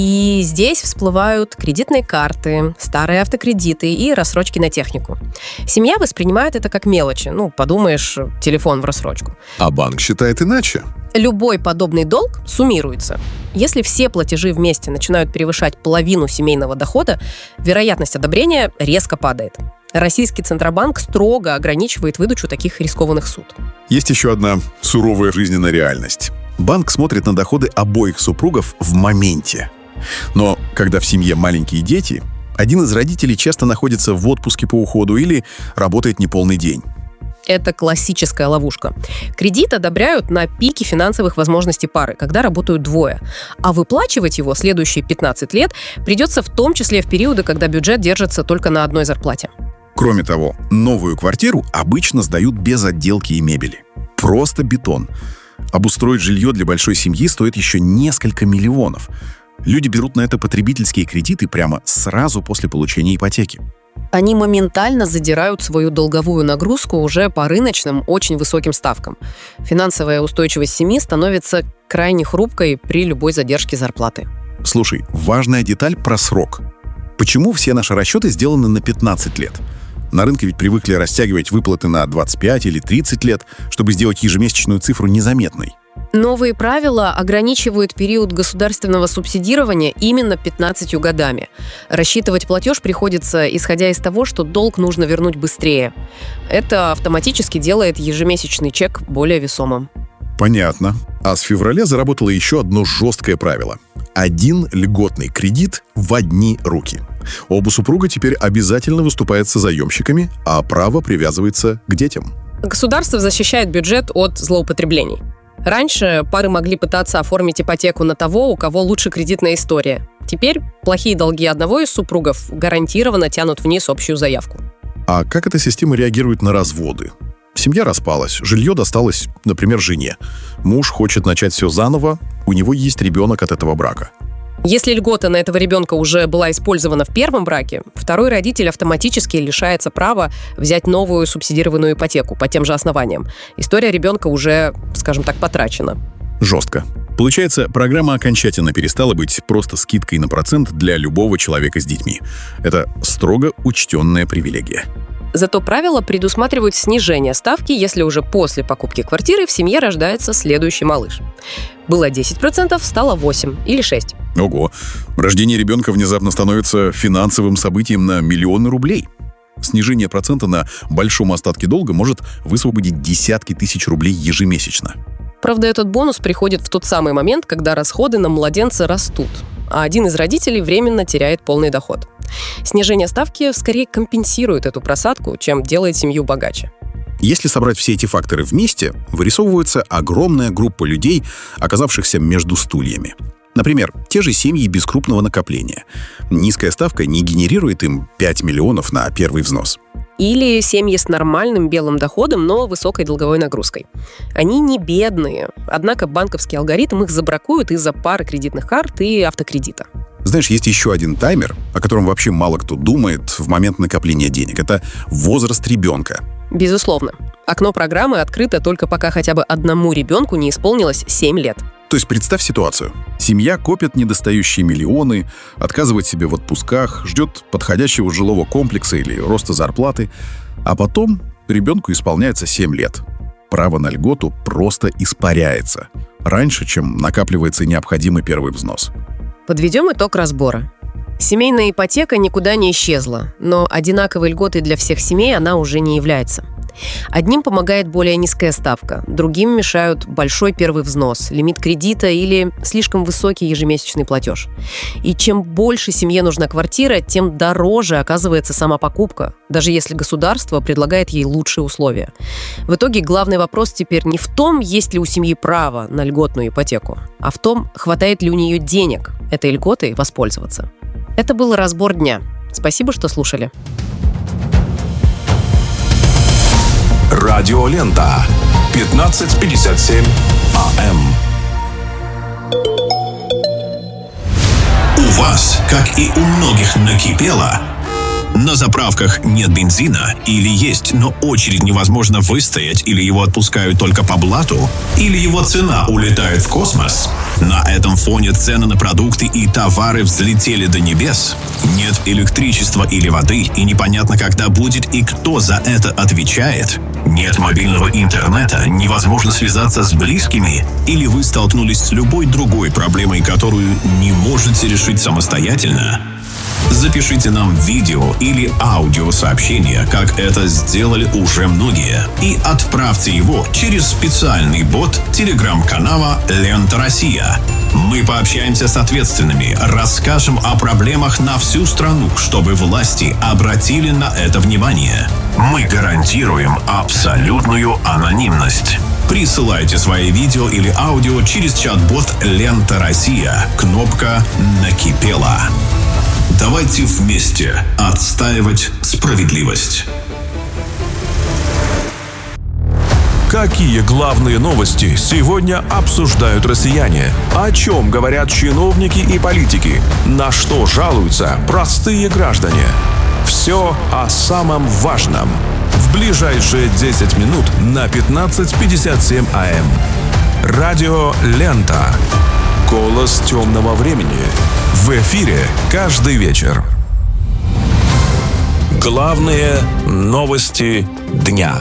И здесь всплывают кредитные карты, старые автокредиты и рассрочки на технику. Семья воспринимает это как мелочи. Подумаешь, телефон в рассрочку. А банк считает иначе. Любой подобный долг суммируется. Если все платежи вместе начинают превышать половину семейного дохода, вероятность одобрения резко падает. Российский Центробанк строго ограничивает выдачу таких рискованных суд. Есть еще одна суровая жизненная реальность. Банк смотрит на доходы обоих супругов в моменте. Но когда в семье маленькие дети, один из родителей часто находится в отпуске по уходу или работает неполный день. Это классическая ловушка. Кредит одобряют на пике финансовых возможностей пары, когда работают двое. А выплачивать его следующие 15 лет придется в том числе в периоды, когда бюджет держится только на одной зарплате. Кроме того, новую квартиру обычно сдают без отделки и мебели. Просто бетон. Обустроить жилье для большой семьи стоит еще несколько миллионов. Люди берут на это потребительские кредиты прямо сразу после получения ипотеки. Они моментально задирают свою долговую нагрузку уже по рыночным, очень высоким ставкам. Финансовая устойчивость семьи становится крайне хрупкой при любой задержке зарплаты. Слушай, важная деталь про срок. Почему все наши расчеты сделаны на 15 лет? На рынке ведь привыкли растягивать выплаты на 25 или 30 лет, чтобы сделать ежемесячную цифру незаметной. Новые правила ограничивают период государственного субсидирования именно 15 годами. Рассчитывать платеж приходится, исходя из того, что долг нужно вернуть быстрее. Это автоматически делает ежемесячный чек более весомым. Понятно. А с февраля заработало еще одно жесткое правило. 1 льготный кредит в одни руки. Оба супруга теперь обязательно выступают созаемщиками, а право привязывается к детям. Государство защищает бюджет от злоупотреблений. Раньше пары могли пытаться оформить ипотеку на того, у кого лучше кредитная история. Теперь плохие долги одного из супругов гарантированно тянут вниз общую заявку. А как эта система реагирует на разводы? Семья распалась, жилье досталось, например, жене. Муж хочет начать все заново, у него есть ребенок от этого брака. Если льгота на этого ребенка уже была использована в первом браке, второй родитель автоматически лишается права взять новую субсидированную ипотеку по тем же основаниям. История ребенка уже, скажем так, потрачена. Жестко. Получается, программа окончательно перестала быть просто скидкой на процент для любого человека с детьми. Это строго учтенная привилегия. Зато правила предусматривают снижение ставки, если уже после покупки квартиры в семье рождается следующий малыш. Было 10%, стало 8 или 6. Ого! Рождение ребенка внезапно становится финансовым событием на миллионы рублей. Снижение процента на большом остатке долга может высвободить десятки тысяч рублей ежемесячно. Правда, этот бонус приходит в тот самый момент, когда расходы на младенца растут, а один из родителей временно теряет полный доход. Снижение ставки скорее компенсирует эту просадку, чем делает семью богаче. Если собрать все эти факторы вместе, вырисовывается огромная группа людей, оказавшихся между стульями. Например, те же семьи без крупного накопления. Низкая ставка не генерирует им 5 миллионов на первый взнос. Или семьи с нормальным белым доходом, но высокой долговой нагрузкой. Они не бедные, однако банковский алгоритм их забракует из-за пары кредитных карт и автокредита. Знаешь, есть еще один таймер, о котором вообще мало кто думает в момент накопления денег. Это возраст ребенка. Безусловно. Окно программы открыто только пока хотя бы одному ребенку не исполнилось 7 лет. То есть представь ситуацию. Семья копит недостающие миллионы, отказывает себе в отпусках, ждет подходящего жилого комплекса или роста зарплаты, а потом ребенку исполняется 7 лет. Право на льготу просто испаряется раньше, чем накапливается необходимый первый взнос. Подведем итог разбора. Семейная ипотека никуда не исчезла, но одинаковой льготой для всех семей она уже не является. Одним помогает более низкая ставка, другим мешают большой первый взнос, лимит кредита или слишком высокий ежемесячный платеж. И чем больше семье нужна квартира, тем дороже оказывается сама покупка, даже если государство предлагает ей лучшие условия. В итоге главный вопрос теперь не в том, есть ли у семьи право на льготную ипотеку, а в том, хватает ли у нее денег этой льготой воспользоваться. Это был разбор дня. Спасибо, что слушали. Радиолента. 15:57 АМ. У вас, как и у многих, накипело? На заправках нет бензина или есть, но очередь невозможно выстоять, или его отпускают только по блату, или его цена улетает в космос. На этом фоне цены на продукты и товары взлетели до небес. Нет электричества или воды, и непонятно, когда будет и кто за это отвечает. Нет мобильного интернета, невозможно связаться с близкими, или вы столкнулись с любой другой проблемой, которую не можете решить самостоятельно. Запишите нам видео или аудиосообщение, как это сделали уже многие, и отправьте его через специальный бот телеграм-канала «Лента Россия». Мы пообщаемся с ответственными, расскажем о проблемах на всю страну, чтобы власти обратили на это внимание. Мы гарантируем абсолютную анонимность. Присылайте свои видео или аудио через чат-бот «Лента Россия». Кнопка «Накипело». Давайте вместе отстаивать справедливость. Какие главные новости сегодня обсуждают россияне? О чем говорят чиновники и политики? На что жалуются простые граждане? Все о самом важном. В ближайшие 10 минут на 15:57 АМ. Радио «Лента». Голос темного времени. В эфире каждый вечер. Главные новости дня.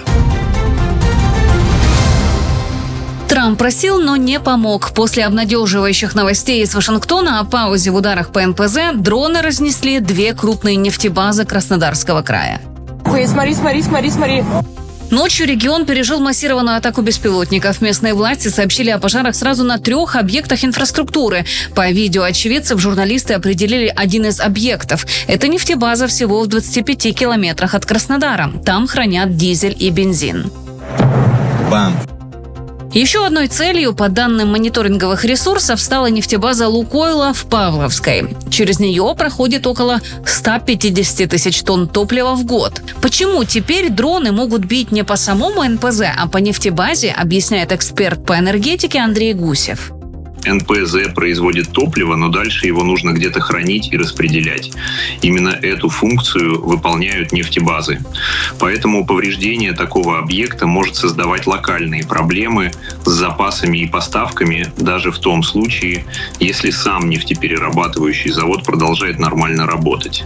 Трамп просил, но не помог. После обнадеживающих новостей из Вашингтона о паузе в ударах по НПЗ дроны разнесли 2 крупные нефтебазы Краснодарского края. Смотри. Ночью регион пережил массированную атаку беспилотников. Местные власти сообщили о пожарах сразу на 3 объектах инфраструктуры. По видео очевидцев журналисты определили один из объектов. Это нефтебаза всего в 25 километрах от Краснодара. Там хранят дизель и бензин. Бам! Еще одной целью, по данным мониторинговых ресурсов, стала нефтебаза «Лукойла» в Павловской. Через нее проходит около 150 тысяч тонн топлива в год. Почему теперь дроны могут бить не по самому НПЗ, а по нефтебазе, объясняет эксперт по энергетике Андрей Гусев. НПЗ производит топливо, но дальше его нужно где-то хранить и распределять. Именно эту функцию выполняют нефтебазы. Поэтому повреждение такого объекта может создавать локальные проблемы с запасами и поставками, даже в том случае, если сам нефтеперерабатывающий завод продолжает нормально работать.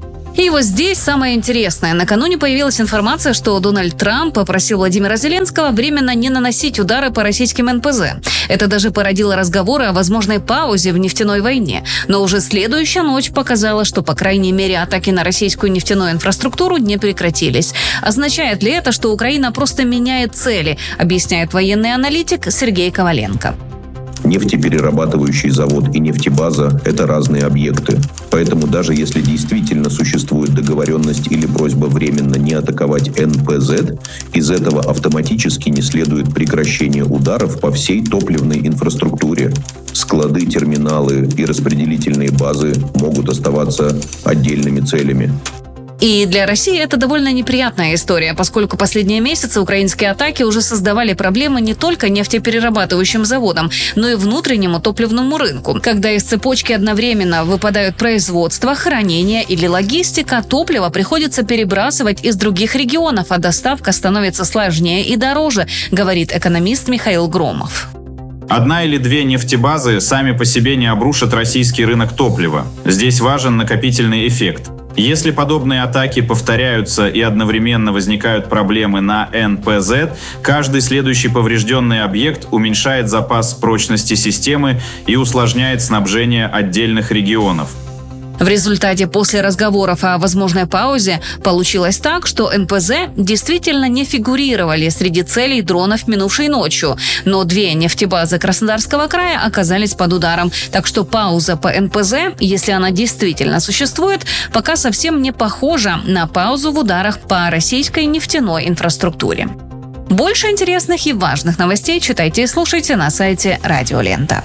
И вот здесь самое интересное. Накануне появилась информация, что Дональд Трамп попросил Владимира Зеленского временно не наносить удары по российским НПЗ. Это даже породило разговоры о возможной паузе в нефтяной войне. Но уже следующая ночь показала, что, по крайней мере, атаки на российскую нефтяную инфраструктуру не прекратились. Означает ли это, что Украина просто меняет цели, объясняет военный аналитик Сергей Коваленко. Нефтеперерабатывающий завод и нефтебаза – это разные объекты. Поэтому даже если действительно существует договоренность или просьба временно не атаковать НПЗ, из этого автоматически не следует прекращение ударов по всей топливной инфраструктуре. Склады, терминалы и распределительные базы могут оставаться отдельными целями. И для России это довольно неприятная история, поскольку последние месяцы украинские атаки уже создавали проблемы не только нефтеперерабатывающим заводам, но и внутреннему топливному рынку. Когда из цепочки одновременно выпадают производство, хранение или логистика, топливо приходится перебрасывать из других регионов, а доставка становится сложнее и дороже, говорит экономист Михаил Громов. 1 или 2 нефтебазы сами по себе не обрушат российский рынок топлива. Здесь важен накопительный эффект. Если подобные атаки повторяются и одновременно возникают проблемы на НПЗ, каждый следующий поврежденный объект уменьшает запас прочности системы и усложняет снабжение отдельных регионов. В результате после разговоров о возможной паузе получилось так, что НПЗ действительно не фигурировали среди целей дронов минувшей ночью. Но 2 нефтебазы Краснодарского края оказались под ударом. Так что пауза по НПЗ, если она действительно существует, пока совсем не похожа на паузу в ударах по российской нефтяной инфраструктуре. Больше интересных и важных новостей читайте и слушайте на сайте Радио Лента.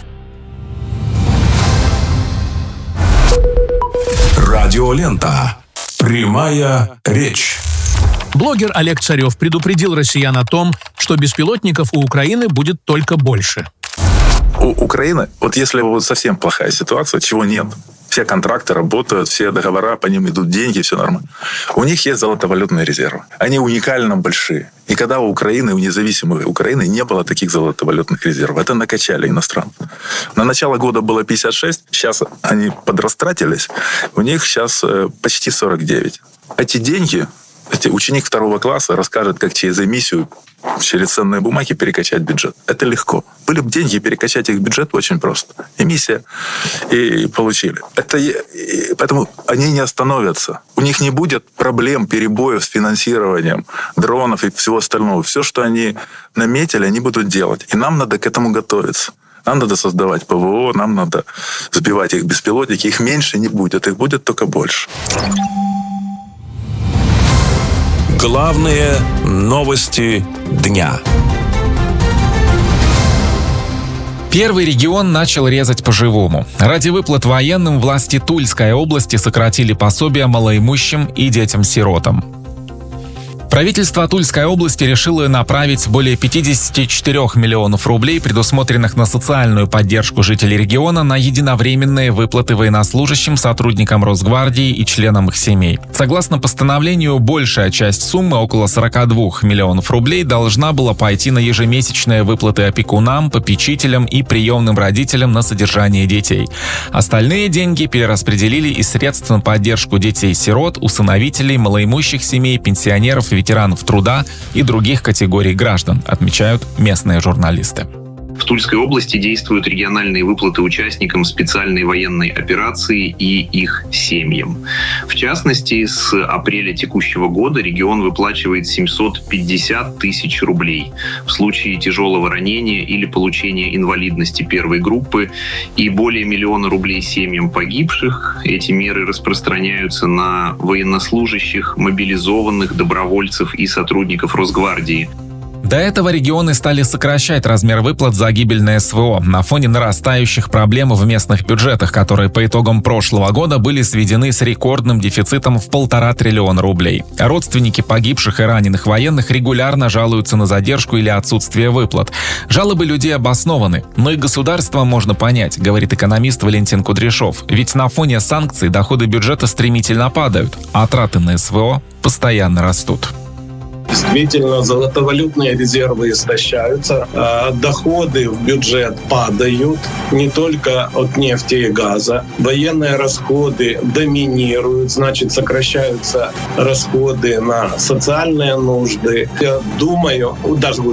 Радиолента. Прямая речь. Блогер Олег Царев предупредил россиян о том, что беспилотников у Украины будет только больше. У Украины, вот если вот совсем плохая ситуация, чего нет, все контракты работают, все договора, по ним идут деньги, все нормально. У них есть золотовалютные резервы. Они уникально большие. И когда у Украины, у независимой Украины не было таких золотовалютных резервов, это накачали иностранцы. На начало года было 56, сейчас они подрастратились, у них сейчас почти 49. Эти деньги, ученик 2 класса расскажет, как через эмиссию, через ценные бумаги перекачать бюджет. Это легко. Были бы деньги, перекачать их в бюджет очень просто. Эмиссия и получили. Поэтому они не остановятся. У них не будет проблем, перебоев с финансированием дронов и всего остального. Все, что они наметили, они будут делать. И нам надо к этому готовиться. Нам надо создавать ПВО, нам надо сбивать их беспилотники. Их меньше не будет, их будет только больше. Главные новости дня. Первый регион начал резать по-живому. Ради выплат военным власти Тульской области сократили пособия малоимущим и детям-сиротам. Правительство Тульской области решило направить более 54 миллионов рублей, предусмотренных на социальную поддержку жителей региона, на единовременные выплаты военнослужащим, сотрудникам Росгвардии и членам их семей. Согласно постановлению, большая часть суммы, около 42 миллионов рублей, должна была пойти на ежемесячные выплаты опекунам, попечителям и приемным родителям на содержание детей. Остальные деньги перераспределили из средств на поддержку детей-сирот, усыновителей, малоимущих семей, пенсионеров, ветеранов труда и других категорий граждан, отмечают местные журналисты. В Тульской области действуют региональные выплаты участникам специальной военной операции и их семьям. В частности, с апреля текущего года регион выплачивает 750 тысяч рублей в случае тяжелого ранения или получения инвалидности первой группы и более 1 миллиона рублей семьям погибших. Эти меры распространяются на военнослужащих, мобилизованных, добровольцев и сотрудников Росгвардии. До этого регионы стали сокращать размер выплат за гибельное СВО на фоне нарастающих проблем в местных бюджетах, которые по итогам прошлого года были сведены с рекордным дефицитом в 1,5 триллиона рублей. Родственники погибших и раненых военных регулярно жалуются на задержку или отсутствие выплат. Жалобы людей обоснованы, но и государство можно понять, говорит экономист Валентин Кудряшов. Ведь на фоне санкций доходы бюджета стремительно падают, а траты на СВО постоянно растут. Действительно, золотовалютные резервы истощаются, доходы в бюджет падают не только от нефти и газа. Военные расходы доминируют, значит, сокращаются расходы на социальные нужды. Я думаю, даже